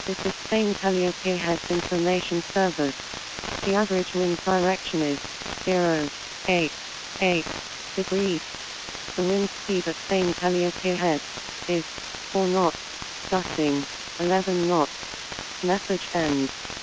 This is Spain Calliope Heads Information Service. The average wind direction is 0.88 degrees. The wind speed at Spain Calliope Heads is 4 knots, gusting 11 knots. Message ends.